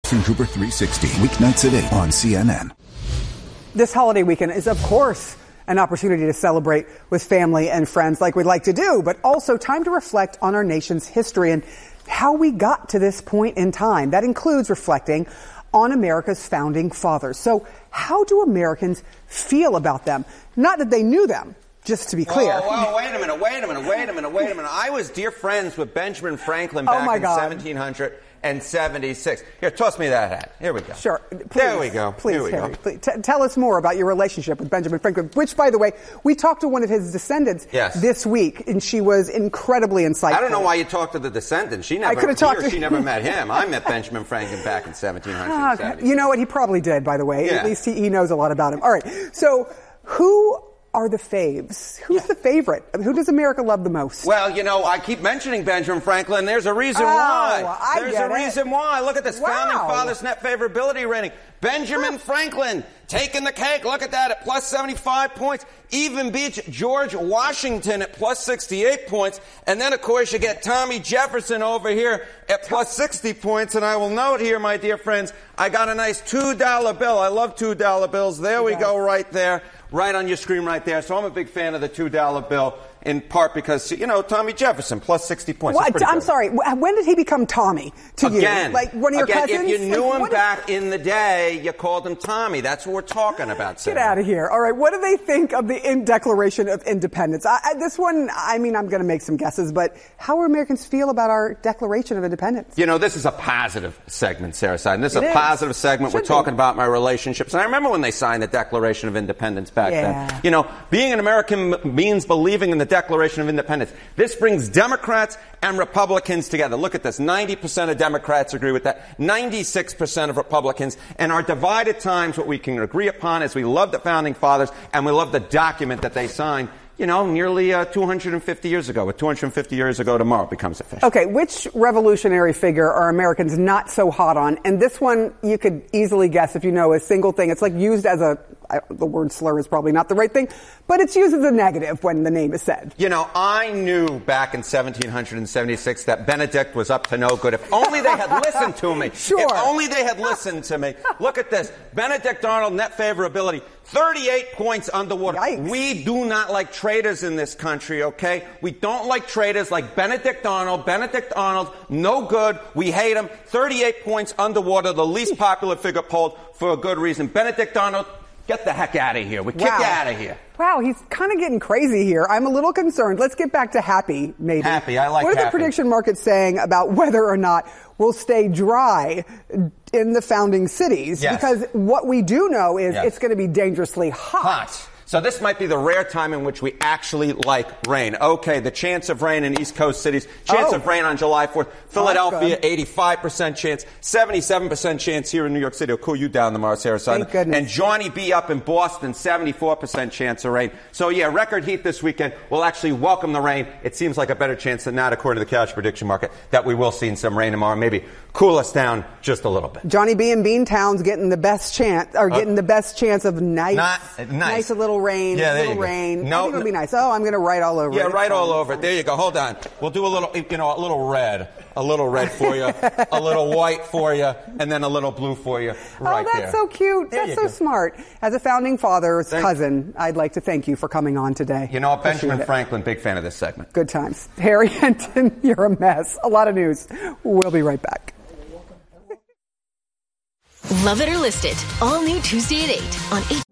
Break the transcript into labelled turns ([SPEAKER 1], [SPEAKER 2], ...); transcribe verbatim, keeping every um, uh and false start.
[SPEAKER 1] Cooper three sixty, weeknights at eight on C N N.
[SPEAKER 2] This holiday weekend is, of course, an opportunity to celebrate with family and friends like we'd like to do, but also time to reflect on our nation's history and how we got to this point in time. That includes reflecting on America's founding fathers. So how do Americans feel about them? Not that they knew them, just to be clear.
[SPEAKER 3] Oh, well, wait a minute, wait a minute, wait a minute, wait a minute. I was dear friends with Benjamin Franklin back
[SPEAKER 2] oh my
[SPEAKER 3] in
[SPEAKER 2] God.
[SPEAKER 3] seventeen seventy-six. Here, toss me that hat. Here we go.
[SPEAKER 2] Sure. Please,
[SPEAKER 3] there we go.
[SPEAKER 2] Please,
[SPEAKER 3] Here we
[SPEAKER 2] Harry,
[SPEAKER 3] go.
[SPEAKER 2] Please, t- tell us more about your relationship with Benjamin Franklin, which, by the way, we talked to one of his descendants
[SPEAKER 3] yes.
[SPEAKER 2] this week, and she was incredibly insightful.
[SPEAKER 3] I don't know why you talked to the descendant. She never,
[SPEAKER 2] I could have talked to
[SPEAKER 3] she never met him. I met Benjamin Franklin back in seventeen seventy.
[SPEAKER 2] You know what? He probably did, by the way.
[SPEAKER 3] Yeah.
[SPEAKER 2] At least he, he knows a lot about him. All right. So who are the faves? Who's
[SPEAKER 3] yeah.
[SPEAKER 2] the favorite? Who does America love the most?
[SPEAKER 3] Well, you know, I keep mentioning Benjamin Franklin. There's a reason
[SPEAKER 2] oh,
[SPEAKER 3] why.
[SPEAKER 2] I
[SPEAKER 3] There's
[SPEAKER 2] get
[SPEAKER 3] a
[SPEAKER 2] it.
[SPEAKER 3] reason why. Look at this
[SPEAKER 2] wow.
[SPEAKER 3] founding fathers net favorability rating. Benjamin huh. Franklin taking the cake. Look at that at plus seventy-five points. Even beats George Washington at plus sixty-eight points. And then, of course, you get Tommy Jefferson over here at plus sixty points. And I will note here, my dear friends, I got a nice two dollar bill. I love two dollar bills. There we go right there. Right on your screen right there. So I'm a big fan of the two dollar bill, in part because, you know, Tommy Jefferson, plus sixty points.
[SPEAKER 2] What? I'm sorry. When did he become Tommy to
[SPEAKER 3] again,
[SPEAKER 2] you? Like one of your
[SPEAKER 3] again,
[SPEAKER 2] cousins?
[SPEAKER 3] If you knew
[SPEAKER 2] like,
[SPEAKER 3] him back is... in the day, you called him Tommy. That's what we're talking about, Sarah.
[SPEAKER 2] Get out of here. All right. What do they think of the in Declaration of Independence? I, I, this one, I mean, I'm going to make some guesses, but how do Americans feel about our Declaration of Independence?
[SPEAKER 3] You know, this is a positive segment, Sarah Side. This is
[SPEAKER 2] it
[SPEAKER 3] a
[SPEAKER 2] is.
[SPEAKER 3] positive segment.
[SPEAKER 2] Should
[SPEAKER 3] we're talking
[SPEAKER 2] be.
[SPEAKER 3] about my relationships. And I remember when they signed the Declaration of Independence back
[SPEAKER 2] yeah.
[SPEAKER 3] then. You know, being an American means believing in the Declaration of Independence. This brings Democrats and Republicans together. Look at this. ninety percent of Democrats agree with that. ninety-six percent of Republicans. And our divided times, what we can agree upon is we love the Founding Fathers and we love the document that they signed, you know, nearly uh, two hundred fifty years ago. With two hundred fifty years ago tomorrow, it becomes official.
[SPEAKER 2] Okay, which revolutionary figure are Americans not so hot on? And this one, you could easily guess if you know a single thing. It's like used as a, I, the word slur is probably not the right thing, but it's used as a negative when the name is said.
[SPEAKER 3] You know, I knew back in seventeen seventy-six that Benedict was up to no good. If only they had listened to me.
[SPEAKER 2] Sure.
[SPEAKER 3] If only they had listened to me. Look at this. Benedict Arnold net favorability, thirty-eight points underwater.
[SPEAKER 2] Yikes.
[SPEAKER 3] We do not like traitors in this country, okay? We don't like traitors like Benedict Arnold. Benedict Arnold, no good. We hate him. thirty-eight points underwater, the least popular figure polled for a good reason. Benedict Arnold, get the heck out of here. We kick
[SPEAKER 2] wow.
[SPEAKER 3] you out of here.
[SPEAKER 2] Wow, he's kind of getting crazy here. I'm a little concerned. Let's get back to Happy, maybe.
[SPEAKER 3] Happy, I like
[SPEAKER 2] What are
[SPEAKER 3] Happy.
[SPEAKER 2] the prediction markets saying about whether or not we'll stay dry in the founding cities?
[SPEAKER 3] Yes.
[SPEAKER 2] Because what we do know is
[SPEAKER 3] yes.
[SPEAKER 2] it's going to be dangerously hot.
[SPEAKER 3] Hot. So this might be the rare time in which we actually like rain. Okay, the chance of rain in East Coast cities. Chance
[SPEAKER 2] oh.
[SPEAKER 3] of rain on July fourth. Philadelphia,
[SPEAKER 2] oh,
[SPEAKER 3] eighty-five percent chance. seventy-seven percent chance here in New York City. It'll cool you down tomorrow, Sarah Simon.
[SPEAKER 2] Thank goodness.
[SPEAKER 3] And Johnny B up in Boston, seventy-four percent chance of rain. So yeah, record heat this weekend. We'll actually welcome the rain. It seems like a better chance than not, according to the Couch Prediction Market, that we will see some rain tomorrow. Maybe cool us down just a little bit.
[SPEAKER 2] Johnny B in Beantown's getting the best chance, or getting uh, the best chance of nice,
[SPEAKER 3] not, nice.
[SPEAKER 2] nice a little rain,
[SPEAKER 3] yeah,
[SPEAKER 2] little rain.
[SPEAKER 3] No,
[SPEAKER 2] I think it'll be nice. Oh, I'm going to write all over
[SPEAKER 3] yeah,
[SPEAKER 2] it.
[SPEAKER 3] Yeah, write all over it. There you go. Hold on. We'll do a little, you know, a little red, a little red for you, a little white for you, and then a little blue for you right
[SPEAKER 2] Oh, that's
[SPEAKER 3] there.
[SPEAKER 2] so cute.
[SPEAKER 3] There
[SPEAKER 2] That's
[SPEAKER 3] you
[SPEAKER 2] so
[SPEAKER 3] go.
[SPEAKER 2] smart. As a founding father's
[SPEAKER 3] Thank
[SPEAKER 2] cousin, I'd like to thank you for coming on today.
[SPEAKER 3] You know what, Benjamin
[SPEAKER 2] Appreciate it.
[SPEAKER 3] Franklin, big fan of this segment.
[SPEAKER 2] Good times. Harry Henton, you're a mess. A lot of news. We'll be right back.
[SPEAKER 4] Love it or list it. All new Tuesday at eight on eight.